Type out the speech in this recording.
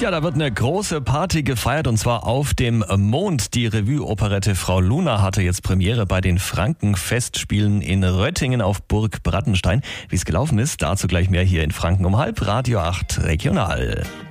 Ja, da wird eine große Party gefeiert und zwar auf dem Mond. Die Revue-Operette Frau Luna hatte jetzt Premiere bei den Franken-Festspielen in Röttingen auf Burg Brattenstein. Wie es gelaufen ist, dazu gleich mehr hier in Franken um 12:30 Radio 8 Regional.